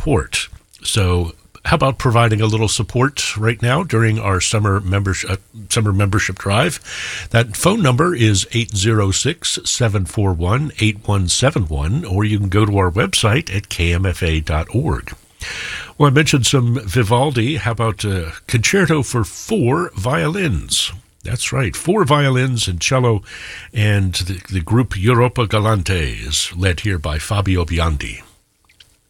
support. So how about providing a little support right now during our summer membership drive? That phone number is 806-741-8171, or you can go to our website at kmfa.org. Well, I mentioned some Vivaldi. How about a concerto for 4 violins? That's right, 4 violins and cello, and the group Europa Galante is led here by Fabio Biondi.